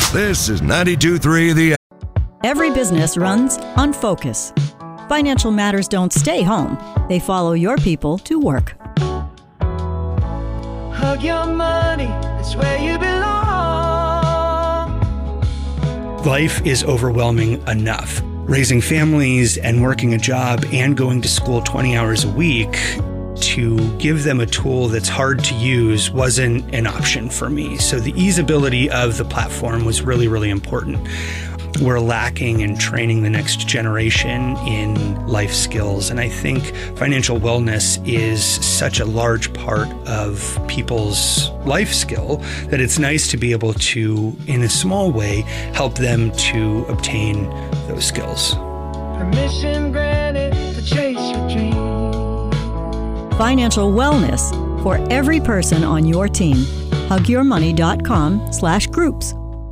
This is 92.3 The... Every business runs on focus. Financial matters don't stay home. They follow your people to work. Hug your money, it's where you belong. Life is overwhelming enough. Raising families and working a job and going to school 20 hours a week, to give them a tool that's hard to use wasn't an option for me. So the easeability of the platform was really, really important. We're lacking in training the next generation in life skills. And I think financial wellness is such a large part of people's life skill that it's nice to be able to, in a small way, help them to obtain those skills. Permission granted to chase your dream. Financial wellness for every person on your team. hugyourmoney.com/groups.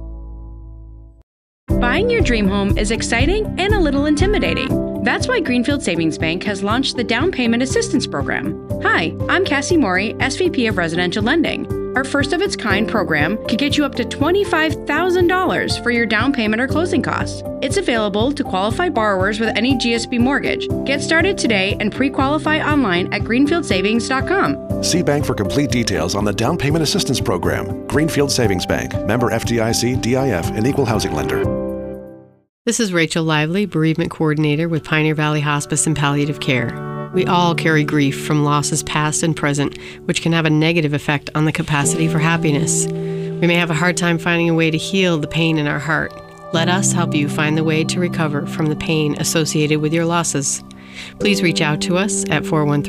Buying your dream home is exciting and a little intimidating. That's why Greenfield Savings Bank has launched the Down Payment Assistance Program. Hi, I'm Cassie Morey, SVP of Residential Lending. Our first-of-its-kind program can get you up to $25,000 for your down payment or closing costs. It's available to qualified borrowers with any GSB mortgage. Get started today and pre-qualify online at greenfieldsavings.com. See bank for complete details on the Down Payment Assistance Program. Greenfield Savings Bank, member FDIC, DIF, and equal housing lender. This is Rachel Lively, Bereavement Coordinator with Pioneer Valley Hospice and Palliative Care. We all carry grief from losses past and present, which can have a negative effect on the capacity for happiness. We may have a hard time finding a way to heal the pain in our heart. Let us help you find the way to recover from the pain associated with your losses. Please reach out to us at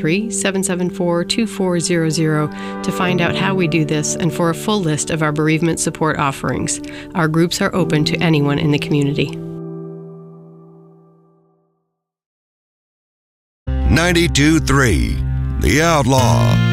413-774-2400 to find out how we do this and for a full list of our bereavement support offerings. Our groups are open to anyone in the community. 92.3 The Outlaw.